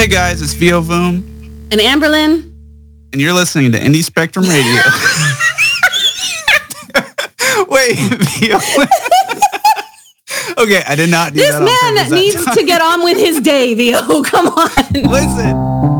guys, it's Vio Voom. And Amberlyn. And you're listening to Indie Spectrum Radio. Wait, Vio. Okay, I did not do this that. This man needs to get on with his day, Vio. Come on. Listen.